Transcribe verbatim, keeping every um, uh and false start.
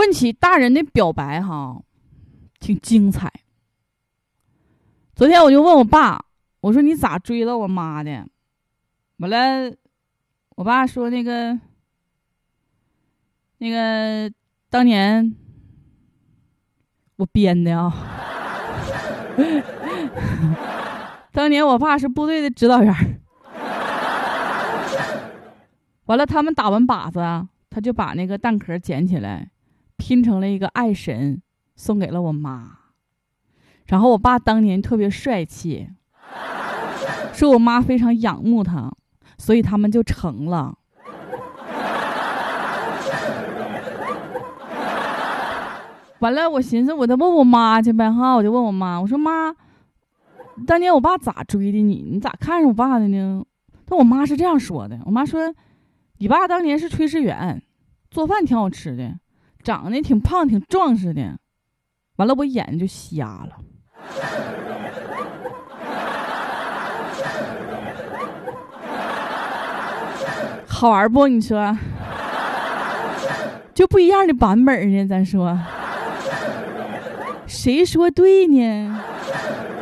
问起大人的表白哈，挺精彩。昨天我就问我爸，我说你咋追到我妈的？完了，我爸说那个那个当年我编的啊。当年我爸是部队的指导员，完了他们打完靶子，他就把那个弹壳捡起来，拼成了一个爱神，送给了我妈。然后我爸当年特别帅气，说我妈非常仰慕他，所以他们就成了。完了，我寻思我再问我妈去呗哈，我就问我妈，我说妈，当年我爸咋追的你？你咋看上我爸的呢？但我妈是这样说的，我妈说，你爸当年是炊事员，做饭挺好吃的，长得挺胖挺壮实的。完了，我眼就瞎了。好玩不？你说，就不一样的版本呢？咱说，谁说对呢？